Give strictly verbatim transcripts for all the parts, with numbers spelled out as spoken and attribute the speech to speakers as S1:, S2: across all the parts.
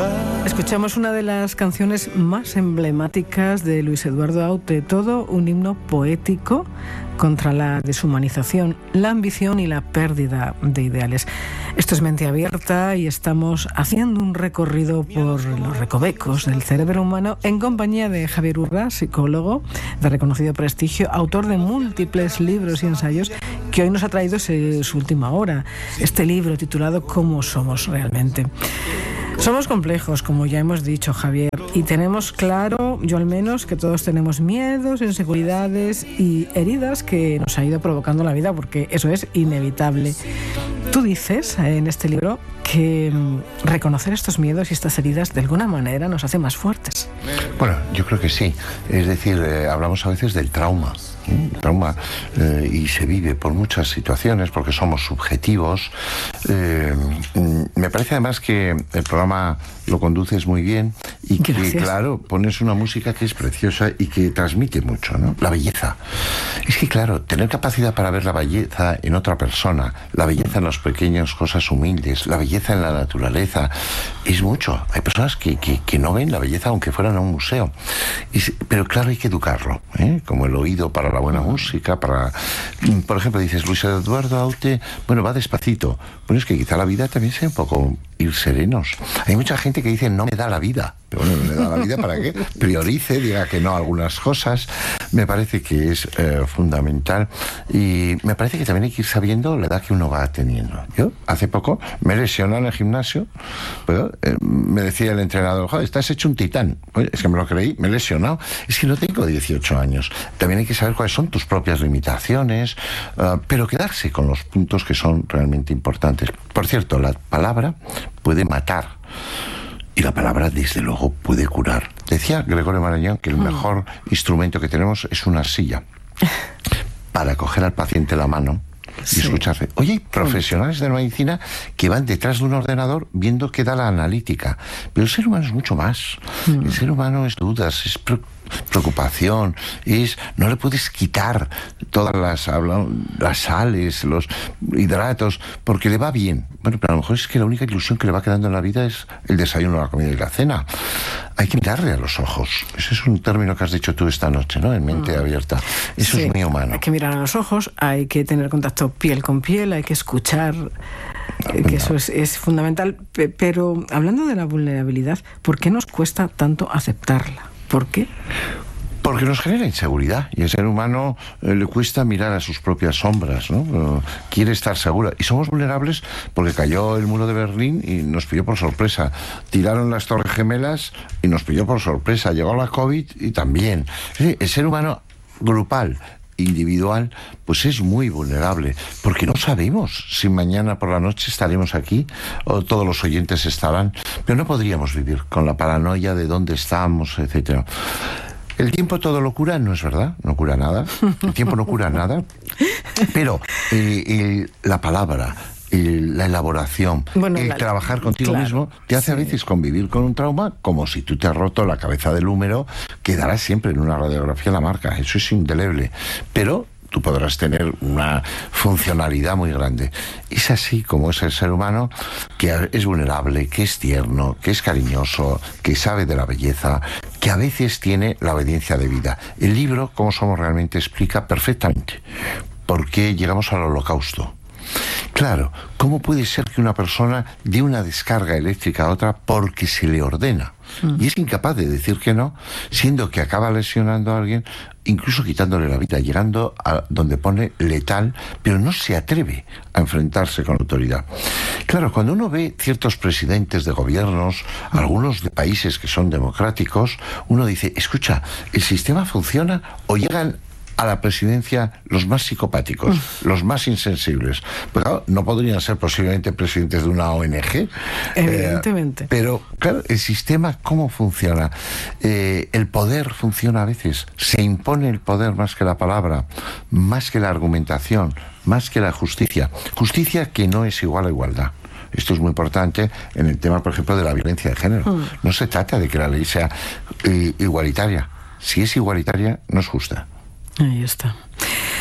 S1: Escuchamos una de las canciones más emblemáticas de Luis Eduardo Aute, todo un himno poético contra la deshumanización, la ambición y la pérdida de ideales. Esto es Mente Abierta y estamos haciendo un recorrido por los recovecos del cerebro humano en compañía de Javier Urra, psicólogo de reconocido prestigio, autor de múltiples libros y ensayos, que hoy nos ha traído su última hora, este libro titulado ¿Cómo somos realmente? Somos complejos, como ya hemos dicho, Javier, y tenemos claro, yo al menos, que todos tenemos miedos, inseguridades y heridas que nos ha ido provocando la vida, porque eso es inevitable. Tú dices en este libro que reconocer estos miedos y estas heridas de alguna manera nos hace más fuertes.
S2: Bueno, yo creo que sí. Es decir, eh, hablamos a veces del trauma. ¿eh? Trauma eh, y se vive por muchas situaciones porque somos subjetivos. Eh, me parece además que el programa lo conduces muy bien y Gracias. Que, claro, pones una música que es preciosa y que transmite mucho, ¿no? La belleza. Es que, claro, tener capacidad para ver la belleza en otra persona, la belleza en las pequeñas cosas humildes, la belleza en la naturaleza, es mucho. Hay personas que, que, que no ven la belleza aunque fueran a un museo. Es, pero claro, hay que educarlo, ¿eh? Como el oído para la buena música, para... Por ejemplo, dices, Luis Eduardo Aute, bueno, va despacito. Bueno, es que quizá la vida también sea un poco ir serenos. Hay mucha gente que dice, no me da la vida. Pero bueno, no me da la vida para qué. Priorice, diga que no a algunas cosas. Me parece que es eh, fundamental. Y me parece que también hay que ir sabiendo la edad que uno va teniendo. Yo, hace poco, me lesioné en el gimnasio. Pero, eh, me decía el entrenador, joder, estás hecho un titán. Oye, es que me lo creí, me he lesionado. Es que no tengo dieciocho años. También hay que saber cuáles son tus propias limitaciones, uh, pero quedarse con los puntos que son realmente importantes. Por cierto, la palabra puede matar y la palabra, desde luego, puede curar. Decía Gregorio Marañón que el mejor instrumento que tenemos es una silla para coger al paciente la mano y sí. escucharle. Oye, hay profesionales de la medicina que van detrás de un ordenador viendo qué da la analítica. Pero el ser humano es mucho más. Mm. El ser humano es dudas, es preocupación, es no le puedes quitar todas las, las sales, los hidratos, porque le va bien. Bueno, pero a lo mejor es que la única ilusión que le va quedando en la vida es el desayuno, la comida y la cena. Hay que mirarle a los ojos. Ese es un término que has dicho tú esta noche, ¿no? En Mente mm. Abierta. Eso sí, es muy humano.
S1: Hay que mirar a los ojos, hay que tener contacto piel con piel, hay que escuchar, eh, que eso es, es fundamental. Pero hablando de la vulnerabilidad, ¿por qué nos cuesta tanto aceptarla? ¿Por qué?
S2: Porque nos genera inseguridad y al ser humano eh, le cuesta mirar a sus propias sombras, ¿no? Uh, quiere estar seguro. Y somos vulnerables porque cayó el muro de Berlín y nos pilló por sorpresa. Tiraron las Torres Gemelas y nos pilló por sorpresa. Llegó la COVID y también. Sí, el ser humano grupal, individual, pues es muy vulnerable, porque no sabemos si mañana por la noche estaremos aquí o todos los oyentes estarán, pero no podríamos vivir con la paranoia de dónde estamos, etcétera. El tiempo todo lo cura, no es verdad, no cura nada, el tiempo no cura nada, pero eh, el, la palabra, el, la elaboración, bueno, el la, trabajar contigo claro, mismo, te hace sí. a veces convivir con un trauma como si tú te has roto la cabeza del húmero, quedará siempre en una radiografía la marca, eso es indeleble, pero tú podrás tener una funcionalidad muy grande. Es así como es el ser humano, que es vulnerable, que es tierno, que es cariñoso, que sabe de la belleza, que a veces tiene la obediencia debida. El libro, Cómo somos realmente, explica perfectamente por qué llegamos al holocausto. Claro, ¿cómo puede ser que una persona dé una descarga eléctrica a otra porque se le ordena? Mm. Y es incapaz de decir que no, siendo que acaba lesionando a alguien, incluso quitándole la vida, llegando a donde pone letal, pero no se atreve a enfrentarse con la autoridad. Claro, cuando uno ve ciertos presidentes de gobiernos, mm. algunos de países que son democráticos, uno dice, escucha, ¿el sistema funciona o llegan a la presidencia los más psicopáticos, mm. los más insensibles? Pues claro, no podrían ser posiblemente presidentes de una O N G.
S1: Evidentemente.
S2: Eh, pero, claro, el sistema, ¿cómo funciona? Eh, el poder funciona a veces. Se impone el poder más que la palabra, más que la argumentación, más que la justicia. Justicia que no es igual a igualdad. Esto es muy importante en el tema, por ejemplo, de la violencia de género. Mm. No se trata de que la ley sea eh, igualitaria. Si es igualitaria, no es justa.
S1: Ahí está.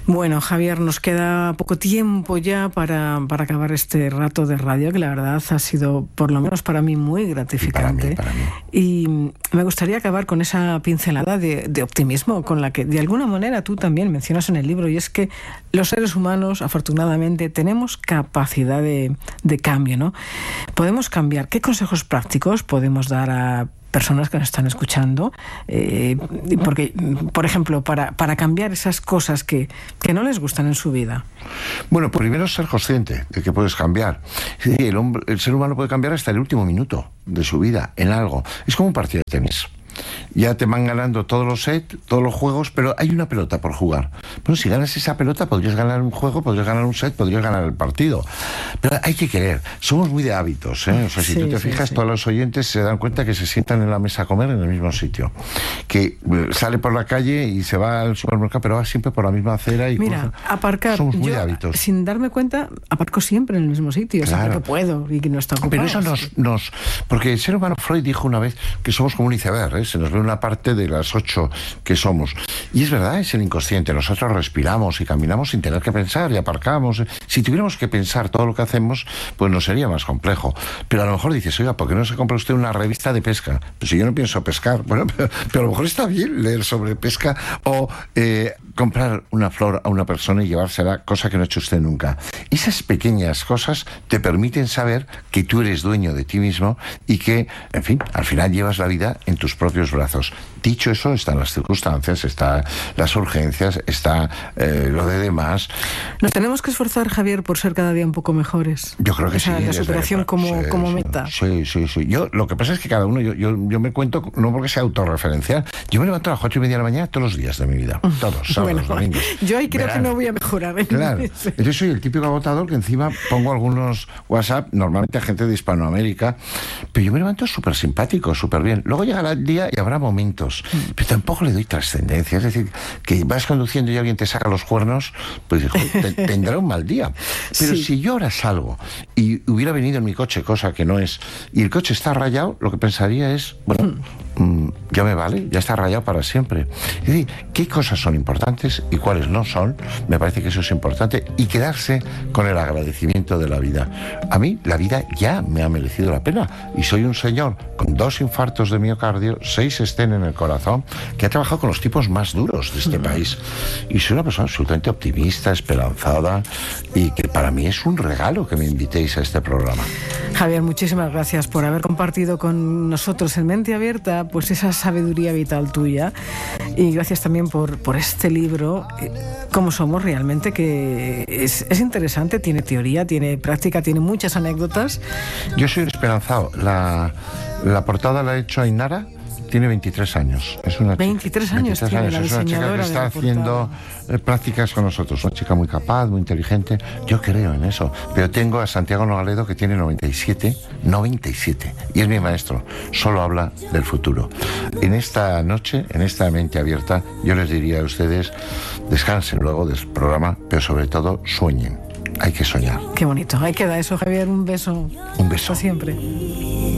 S1: Bueno, Javier, nos queda poco tiempo ya para, para acabar este rato de radio, que la verdad ha sido, por lo menos para mí, muy gratificante.
S2: Y, para mí, para mí.
S1: Y me gustaría acabar con esa pincelada de, de optimismo con la que, de alguna manera, tú también mencionas en el libro, y es que los seres humanos, afortunadamente, tenemos capacidad de, de cambio, ¿no? Podemos cambiar. ¿Qué consejos prácticos podemos dar a personas que nos están escuchando? Eh, porque, por ejemplo, para, para cambiar esas cosas que, que no les gustan en su vida.
S2: Bueno, primero ser consciente de que puedes cambiar. El, hombre, el ser humano puede cambiar hasta el último minuto de su vida en algo. Es como un partido de tenis. Ya te van ganando todos los sets, todos los juegos, pero hay una pelota por jugar. Bueno, si ganas esa pelota, podrías ganar un juego, podrías ganar un set, podrías ganar el partido. Pero hay que querer. Somos muy de hábitos, ¿eh? O sea, si sí, tú te fijas, sí, sí. todos los oyentes se dan cuenta que se sientan en la mesa a comer en el mismo sitio. Que sale por la calle y se va al supermercado, pero va siempre por la misma acera. Y
S1: Mira, cruza. aparcar.
S2: Somos muy
S1: yo,
S2: de hábitos.
S1: Sin darme cuenta, aparco siempre en el mismo sitio. Claro. Siempre que puedo y que no está ocupado.
S2: Pero eso nos, nos... Porque el ser humano, Freud dijo una vez que somos como un iceberg, ¿eh? Se nos ve una parte de las ocho que somos. Y es verdad, es el inconsciente. Nosotros respiramos y caminamos sin tener que pensar y aparcamos. Si tuviéramos que pensar todo lo que hacemos, pues nos sería más complejo. Pero a lo mejor dices, oiga, ¿por qué no se compra usted una revista de pesca? Pues si yo no pienso pescar, bueno, pero, pero a lo mejor está bien leer sobre pesca o eh, comprar una flor a una persona y llevársela, cosa que no ha hecho usted nunca. Esas pequeñas cosas te permiten saber que tú eres dueño de ti mismo y que, en fin, al final llevas la vida en tus propios brazos. Dicho eso, están las circunstancias, están las urgencias, está eh, lo de demás.
S1: Nos tenemos que esforzar, Javier, por ser cada día un poco mejores.
S2: Yo creo que
S1: o sea,
S2: sí.
S1: La superación
S2: de,
S1: como,
S2: sí,
S1: como
S2: sí,
S1: meta.
S2: Sí, sí, sí. Yo, lo que pasa es que cada uno, yo, yo, yo me cuento, no porque sea autorreferencial, yo me levanto a las cuatro y media de la mañana todos los días de mi vida. Todos, sábados, bueno, domingos.
S1: Yo ahí creo
S2: Verán.
S1: que no voy a mejorar. ¿eh?
S2: Claro. Yo soy el típico agotador que encima pongo algunos WhatsApp, normalmente a gente de Hispanoamérica, pero yo me levanto súper simpático, súper bien. Luego llegará el día y habrá momentos, pero tampoco le doy trascendencia. Es decir, que vas conduciendo y alguien te saca los cuernos, pues hijo, te, tendrá un mal día. Pero sí. Si yo ahora salgo y hubiera venido en mi coche, cosa que no es, y el coche está rayado, lo que pensaría es, bueno, mm, ya me vale, ya está rayado para siempre. Es decir, qué cosas son importantes y cuáles no son, me parece que eso es importante, y quedarse con el agradecimiento de la vida. A mí la vida ya me ha merecido la pena, y soy un señor con dos infartos de miocardio, seis estén en el corazón, que ha trabajado con los tipos más duros de este país, y soy una persona absolutamente optimista, esperanzada, y que para mí es un regalo que me invitéis a este programa.
S1: Javier, muchísimas gracias por haber compartido con nosotros en Mente Abierta pues esa sabiduría vital tuya, y gracias también por, por este libro, Cómo somos realmente, que es, es interesante, tiene teoría, tiene práctica, tiene muchas anécdotas.
S2: Yo soy esperanzado. La, la portada la ha hecho Ainara. Tiene veintitrés años. Es una
S1: veintitrés años
S2: veintitrés
S1: tiene
S2: años.
S1: La
S2: es una chica que está haciendo eh, prácticas con nosotros. Una chica muy capaz, muy inteligente. Yo creo en eso. Pero tengo a Santiago Nogaledo, que tiene noventa y siete. noventa y siete. Y es mi maestro. Solo habla del futuro. En esta noche, en esta Mente Abierta, yo les diría a ustedes, descansen luego del programa, pero sobre todo sueñen. Hay que soñar.
S1: Qué bonito. Ahí queda eso, Javier. Un beso.
S2: Un beso.
S1: Hasta siempre.